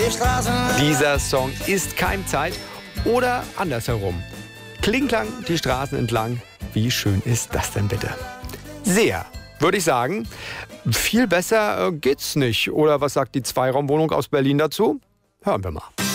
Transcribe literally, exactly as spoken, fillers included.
die Straßen. Dieser Song ist Keimzeit oder andersherum. Klingklang die Straßen entlang. Wie schön ist das denn bitte? Sehr, würde ich sagen. Viel besser äh, geht's nicht. Oder was sagt die Zweiraumwohnung aus Berlin dazu? Hören wir mal.